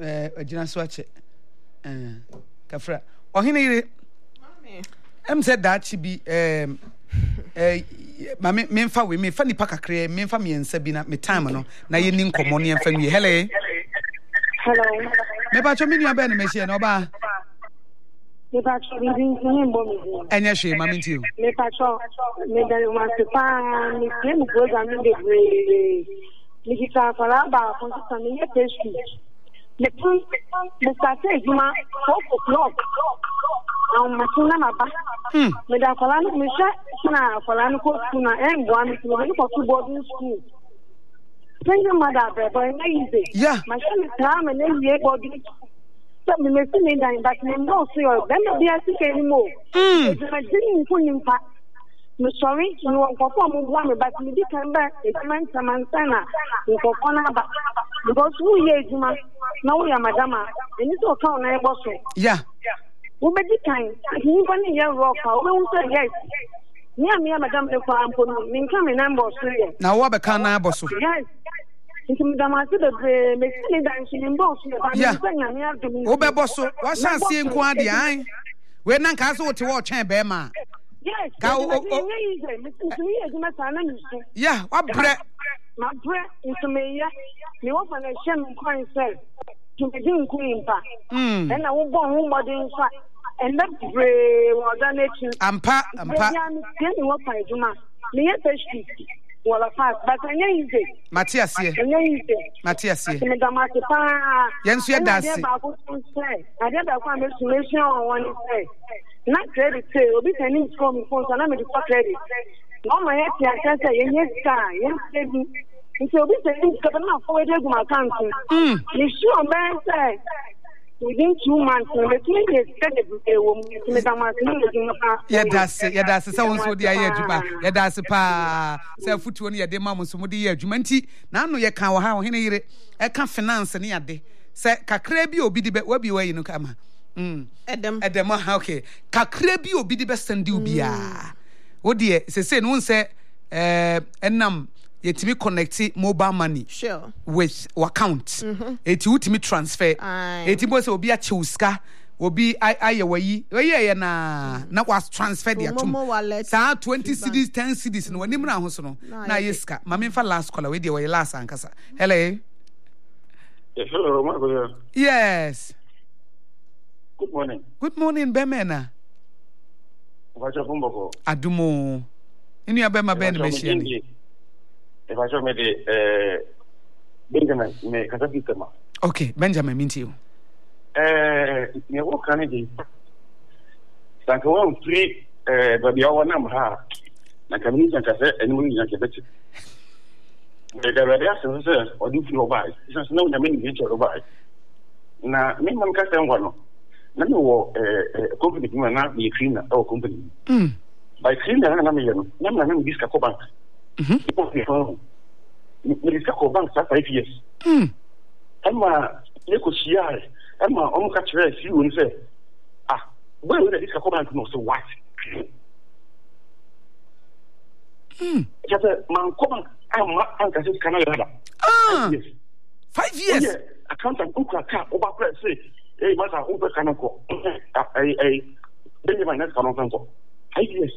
agina so ache kafra ohene yire said that she be mama memfa we memfa nipa kakra memfa miensa bi na me time no na ye ni nkomo ne emfa wi hello me ba cho me nua ba na me hie na oba me ba cho bi ni mbo mi enya hwe mama nti me ba cho me da ma se pa mi claim program ni de ni kita fala ba ko sa ni ye pesi le pun me start ejuma 4:00 machina maba me da fala ni me sha na fala ni ko tuna bo ami ko ni ko to boarding school Senior mother boy na easy machina ta me na ye boarding so me me see me but me no see o dem be asike ni mo me didn't put him pa me sorry you want to form one but me di kan ba e man samantana ko kona ba because who ye juma na wo ya madama eni so ka na e boso wo be di kan ni ba ni ye rock wo be say yes me madam e ko ampo no me nka me number so ye na wo be kan na boso yes nti me dama se de me si dan shi mbo so ba me sanya me adum wo be boso wa sha sie nko ade an we nan ka so wote wo twen be ma yes yeah what bre my bre into me ya me wo fa na shem kwan say to be din kuimpa and I wo bon wo modern fa and that bre wo da na chi ampa ya me wo fa ejuma me ya tashi wala fast but anya easy Matthias ye me da ma pa yensu ya dasi ba ko say I dey da kwa me solution on one say not credit say obi can use from phone so na me the credit no my head ya say yes star yes baby so obi say use ka na forward to my account you sure man say within 2 months me tell you expect the wo me da ma ya dasi say won so dia ye adwuma ya dasi pa say futuo ne ye de ma mo so mo de ye adwuma nti na no ye kan wo ha wo hene yire e ka finance ne ade say kakra bi obi di be wa bi wa yi no kama Edem okay kakra bi obi di be send you bia wo de se no say enam yetimi connect mobile money with account eti utimi transfer eti bo se obi a chewska obi aye wayi na was transfer the atom sa 20 cedis 10 cedis no wani mra ho so no na yeska mama fa last caller we de we last ankasa hello yes good morning Bemena Wacha Fumboko adumo inu abema ben meshiani if I show me the Benjamin me kasabika ma okay Benjamin minti you me wo kan dey sanka won free ba bia wona am ha na kamini sanka se enimu nya ke beti me da ba so se odi free oba isa se na nya me ni che oba na me man ka se ngwa na me wo company bi na be cleaner o company by cleaner na me yeno na me diska ko bank me diska ko bank sa 5 years ama yeko shiare ama omuka chere si won say boy we diska ko bank no so what just man ko bank ama an ka se kana yada 5 years accountant ukra ka oba press say hey masa umpe kana ko benye finance kana ko 5 years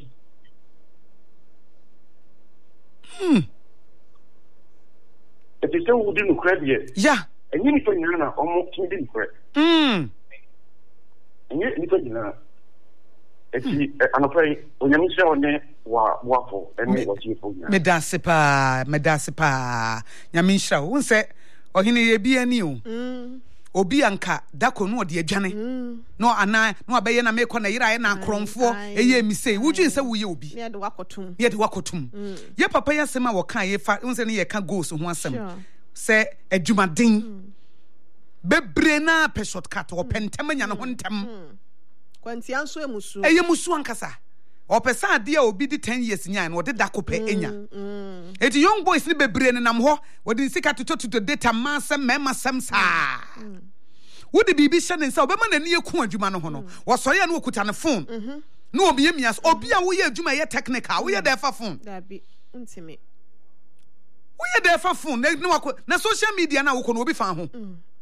it is still within credit and you need to know almost in credit and you need to it's an afraid when you say on waffle and what you for medasipa nyamisha won say ohine ye bia ni o obi anka dako no de adwane no ana no abeye na mekọ na yira ye na akromfo eye mi sei wudwin se wo ye obi ye de wakotum ye papa ye sema wo kan ye fa unse ne ye ka goals ho asem se adwumaden bebre na pe shortcut o pentem nya ne ho ntem kwantia so emusu eye musu ankasa opesa ade a obi di 10 years nya na o de dako pe enya eti young boys ni bebre ne nam ho wodi sika to data massam mema sam sa wodi bibi hye ne nsa obema na ne yeku adwuma no ho no wo sori ya na okuta ne phone no obi yemias obi a wo ye adwuma ye technical wo ye da fa phone da bi ntimi wo ye da fa phone na social media na wo ko no obi fa ho